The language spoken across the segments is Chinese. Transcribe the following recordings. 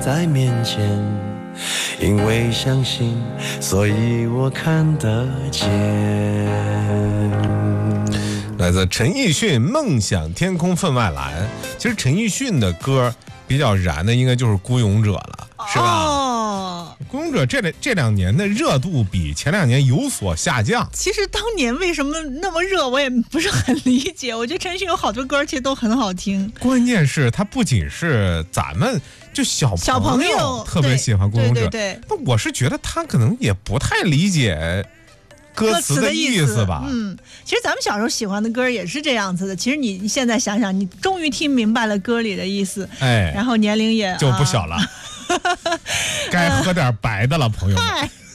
在面前，因为相信，所以我看得见。 来自陈奕迅《梦想天空分外蓝》。其实陈奕迅的歌比较燃的应该就是《孤勇者》了，是吧？孤勇者这2年的热度比前2年有所下降。 其实当年为什么那么热，我也不是很理解。我觉得陈奕迅有好多歌其实都很好听。 关键是他不仅是咱们就小朋友特别喜欢孤勇者， 对， 那我是觉得他可能也不太理解歌词的意思吧。 其实咱们小时候喜欢的歌也是这样子的。其实你现在想想，你终于听明白了歌里的意思，然后年龄也就不小了，该喝点白的了，朋友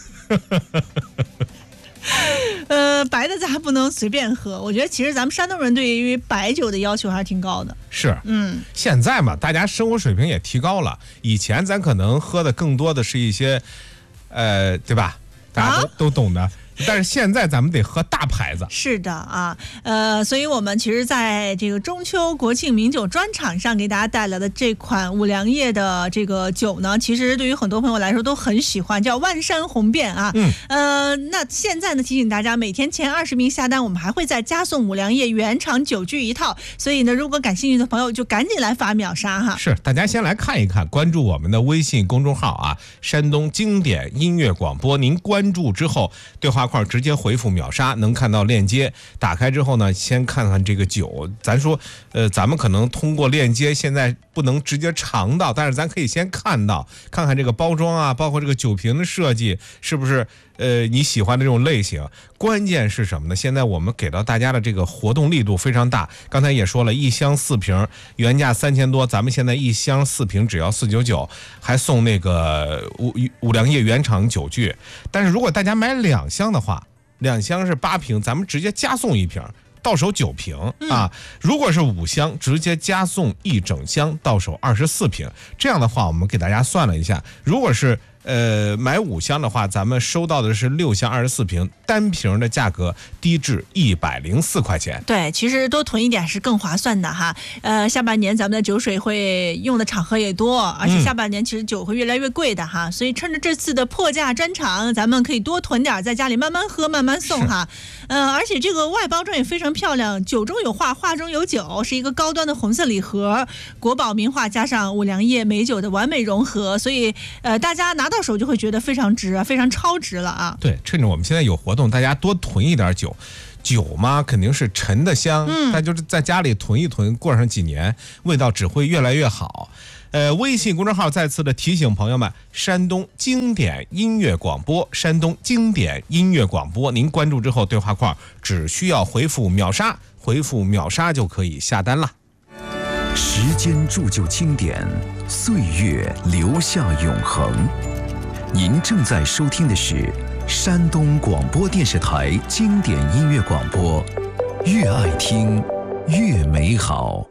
们。 白的咱还不能随便喝。我觉得其实咱们山东人对于白酒的要求还是挺高的。 是，现在嘛，大家生活水平也提高了。以前咱可能喝的更多的是一些，对吧？大家都懂的。但是现在咱们得喝大牌子。 是的啊，所以我们其实在这个中秋国庆名酒专场上给大家带来的这款五粮液的这个酒呢，其实对于很多朋友来说都很喜欢，叫万山红遍啊。那现在呢，提醒大家每天前20名下单，我们还会再加送五粮液原厂酒具1套。所以呢，如果感兴趣的朋友就赶紧来发秒杀哈。 是，大家先来看一看，关注我们的微信公众号啊，山东经典音乐广播。您关注之后，对话块直接回复秒杀，能看到链接。打开之后呢，先看看这个酒。咱说，咱们可能通过链接现在不能直接尝到，但是咱可以先看看这个包装啊，包括这个酒瓶的设计是不是你喜欢的这种类型。关键是什么呢？现在我们给到大家的这个活动力度非常大。刚才也说了，1箱4瓶，原价3000多，咱们现在1箱4瓶只要499，还送那个五粮液原厂酒具。但是如果大家买2箱的话，2箱是8瓶，咱们直接加送1瓶，到手9瓶啊。如果是5箱，直接加送1整箱，到手24瓶。这样的话，我们给大家算了一下，如果是买5箱的话，咱们收到的是6箱24瓶，单瓶的价格低至104块钱。 对，其实多囤一点是更划算的哈。下半年咱们的酒水会用的场合也多，而且下半年其实酒会越来越贵的哈，所以趁着这次的破价专场，咱们可以多囤点，在家里慢慢喝慢慢送哈。而且这个外包装也非常漂亮，酒中有画，画中有酒，是一个高端的红色礼盒，国宝名画加上五粮液美酒的完美融合，所以大家拿到手就会觉得非常值啊，非常超值了啊。 对，趁着我们现在有活动，大家多囤一点酒。酒嘛，肯定是陈的香，但就是在家里囤一囤，过上几年，味道只会越来越好。微信公众号再次的提醒朋友们，山东经典音乐广播，山东经典音乐广播，您关注之后，对话框只需要回复秒杀，回复秒杀就可以下单了。 时间铸就经典，岁月留下永恒。您正在收听的是山东广播电视台经典音乐广播，越爱听越美好。